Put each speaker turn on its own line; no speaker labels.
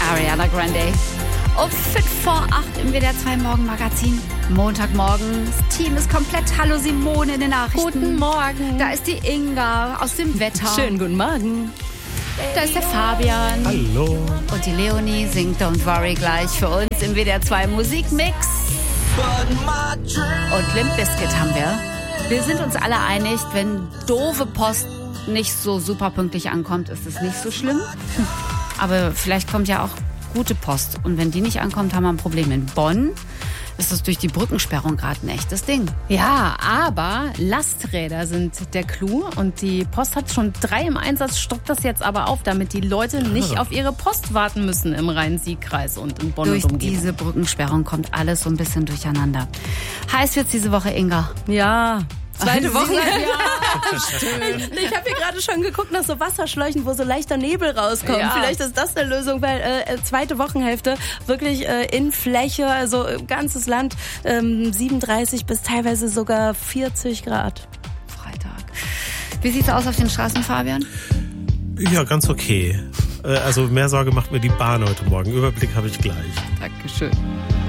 Ariana Grande. Um 7:45 im WDR 2 Morgenmagazin. Montagmorgen. Das Team ist komplett. Hallo Simone in den Nachrichten.
Guten Morgen.
Da ist die Inga aus dem Wetter.
Schönen guten Morgen.
Da ist der Fabian.
Hallo.
Und die Leonie singt Don't Worry gleich für uns im WDR 2 Musikmix. Und Limp Bizkit haben wir. Wir sind uns alle einig, wenn doofe Post nicht so super pünktlich ankommt, ist es nicht so schlimm. Aber vielleicht kommt ja auch gute Post. Und wenn die nicht ankommt, haben wir ein Problem. In Bonn ist es durch die Brückensperrung gerade ein echtes Ding.
Ja, aber Lasträder sind der Clou und die Post hat schon 3 im Einsatz, stockt das jetzt aber auf, damit die Leute nicht auf ihre Post warten müssen im Rhein-Sieg-Kreis und in Bonn
Durch
und Umgebung.
diese Brückensperrung kommt alles so ein bisschen durcheinander. Heiß wird's diese Woche, Inga.
Ja. Zweite Woche.
Ja, stimmt.
Ich habe hier gerade schon geguckt nach so Wasserschläuchen, wo so leichter Nebel rauskommt.
Ja.
Vielleicht ist das eine Lösung, weil zweite Wochenhälfte wirklich in Fläche, also ganzes Land 37 bis teilweise sogar 40 Grad.
Freitag. Wie sieht's aus auf den Straßen, Fabian?
Ja, ganz okay. Also mehr Sorge macht mir die Bahn heute Morgen. Überblick habe ich gleich.
Dankeschön.